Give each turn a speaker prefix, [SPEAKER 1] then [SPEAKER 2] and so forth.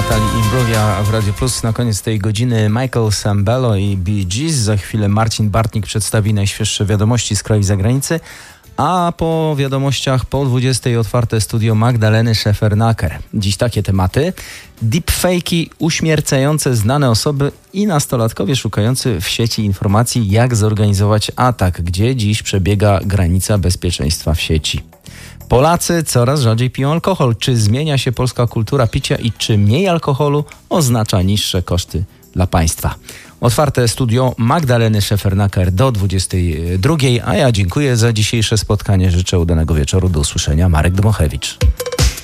[SPEAKER 1] Natalie Imbruglia w Radio Plus. Na koniec tej godziny Michael Sambello i Bee Gees. Za chwilę Marcin Bartnik przedstawi najświeższe wiadomości z kraju i zagranicy. A po wiadomościach po 20 otwarte studio Magdaleny Szefernaker. Dziś takie tematy: deepfake'i uśmiercające znane osoby i nastolatkowie szukający w sieci informacji, jak zorganizować atak, gdzie dziś przebiega granica bezpieczeństwa w sieci. Polacy coraz rzadziej piją alkohol. Czy zmienia się polska kultura picia i czy mniej alkoholu oznacza niższe koszty dla państwa? Otwarte studio Magdaleny Szefernaker do 22, a ja dziękuję za dzisiejsze spotkanie. Życzę udanego wieczoru. Do usłyszenia. Marek Dmochewicz.